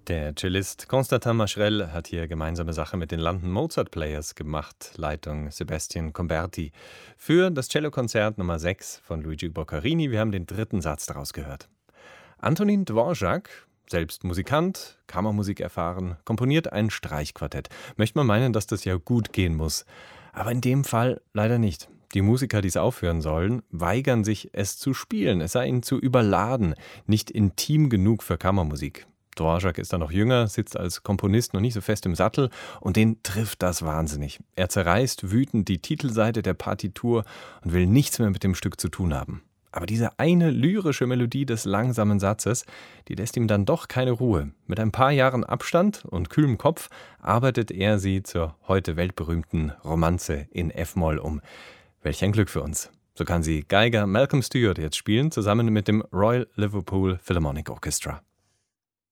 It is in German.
Der Cellist Constantin Maschrell hat hier gemeinsame Sache mit den London Mozart Players gemacht, Leitung Sebastian Comberti. Für das Cellokonzert Nummer 6 von Luigi Boccherini, wir haben den dritten Satz daraus gehört. Antonin Dvorak, selbst Musikant, Kammermusik erfahren, komponiert ein Streichquartett. Möchte man meinen, dass das ja gut gehen muss. Aber in dem Fall leider nicht. Die Musiker, die es aufführen sollen, weigern sich, es zu spielen. Es sei ihnen zu überladen, nicht intim genug für Kammermusik. Dvorak ist da noch jünger, sitzt als Komponist noch nicht so fest im Sattel und den trifft das wahnsinnig. Er zerreißt wütend die Titelseite der Partitur und will nichts mehr mit dem Stück zu tun haben. Aber diese eine lyrische Melodie des langsamen Satzes, die lässt ihm dann doch keine Ruhe. Mit ein paar Jahren Abstand und kühlem Kopf arbeitet er sie zur heute weltberühmten Romanze in F-Moll um. Welch ein Glück für uns. So kann sie Geiger Malcolm Stewart jetzt spielen, zusammen mit dem Royal Liverpool Philharmonic Orchestra.